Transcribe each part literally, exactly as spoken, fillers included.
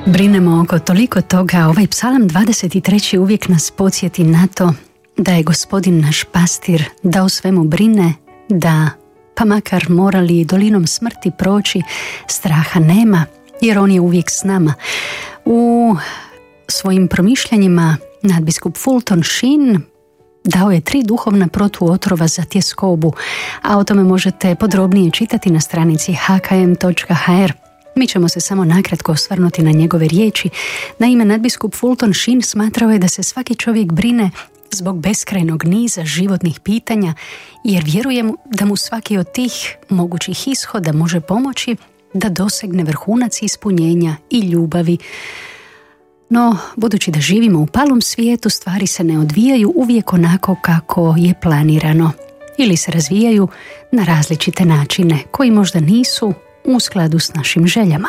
Brinemo oko toliko toga, ovaj psalam dvadeset treći uvijek nas podsjeti na to da je Gospodin naš pastir, da o svemu brine, da pa makar morali dolinom smrti proći, straha nema, jer on je uvijek s nama. U svojim promišljanjima nadbiskup Fulton Sheen dao je tri duhovna protuotrova za tjeskobu, a o tome možete podrobnije čitati na stranici h k m točka h r. Mi ćemo se samo nakratko osvrnuti na njegove riječi. Naime, nadbiskup Fulton Sheen smatrao je da se svaki čovjek brine zbog beskrajnog niza životnih pitanja, jer vjeruje da mu svaki od tih mogućih ishoda može pomoći da dosegne vrhunac ispunjenja i ljubavi. No, budući da živimo u palom svijetu, stvari se ne odvijaju uvijek onako kako je planirano, ili se razvijaju na različite načine koji možda nisu u skladu s našim željama.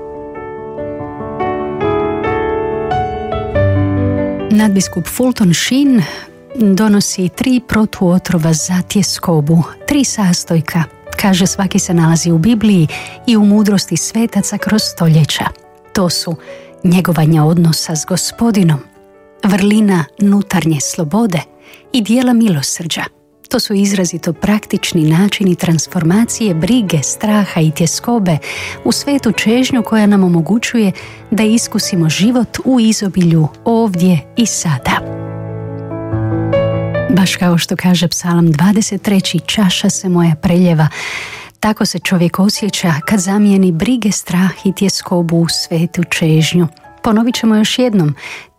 Nadbiskup Fulton Sheen donosi tri protuotrova za tjeskobu, tri sastojka. Kaže, svaki se nalazi u Bibliji i u mudrosti svetaca kroz stoljeća. To su njegovanja odnosa s Gospodinom, vrlina nutarnje slobode i dijela milosrđa. To su izrazito praktični načini transformacije brige, straha i tjeskobe u svetu čežnju koja nam omogućuje da iskusimo život u izobilju ovdje i sada. Baš kao što kaže psalam dvadeset treći, čaša se moja preljeva, tako se čovjek osjeća kad zamijeni brige, strah i tjeskobu u svetu čežnju. Ponovit ćemo još jednom,